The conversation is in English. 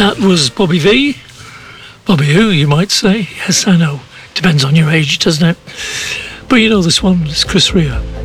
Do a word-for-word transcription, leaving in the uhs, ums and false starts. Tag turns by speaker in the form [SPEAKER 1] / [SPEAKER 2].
[SPEAKER 1] That was Bobby V. Bobby who, you might say. Yes, I know. Depends on your age, doesn't it? But you know this one, it's Chris Rea.